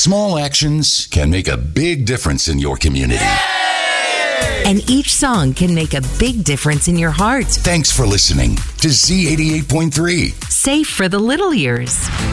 Small actions can make a big difference in your community. And each song can make a big difference in your heart. Thanks for listening to Z88.3. Safe for the little ears.